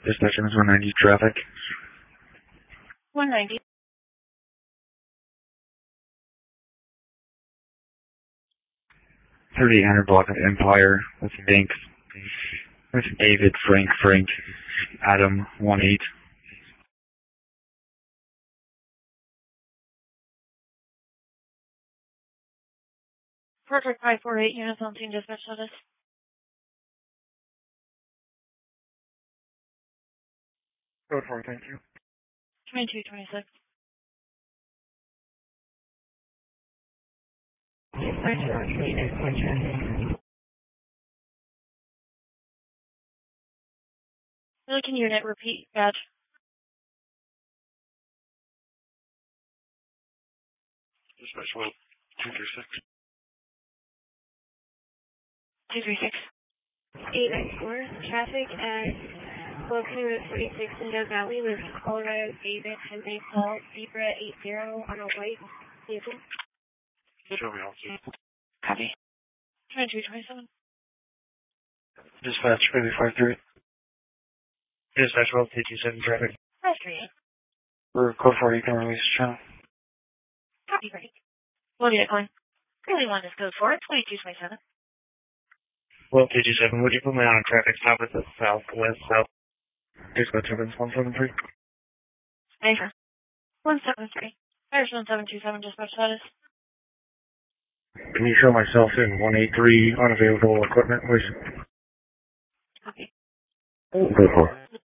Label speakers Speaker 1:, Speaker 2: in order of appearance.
Speaker 1: Dispatch is 190 traffic.
Speaker 2: 190.
Speaker 1: $3,800 block of Empire with Bank with David, Frank, Adam, 18.
Speaker 2: Project 548 units on scene dispatch status.
Speaker 1: 4, thank you.
Speaker 2: 2226. Can unit repeat badge?
Speaker 1: Dispatch 236.
Speaker 2: 236. 894. Traffic at located Route 46 in Doe Valley with Colorado David Henry Paul Zebra 80 on a white vehicle.
Speaker 1: Show me also.
Speaker 2: Copy. 2227.
Speaker 1: Dispatch 553. Dispatch 227 traffic.
Speaker 2: 538.
Speaker 1: For code 4, you can release channel.
Speaker 2: Copy break. Loading decline. Currently one is code 4, 2227.
Speaker 1: 227, would you put me on a traffic stop at the southwest south? Dispatch 173.
Speaker 2: Major. 173. Irish 1727 dispatch status.
Speaker 1: Can you show myself in 183 unavailable equipment, please?
Speaker 2: Copy.
Speaker 1: Code 4.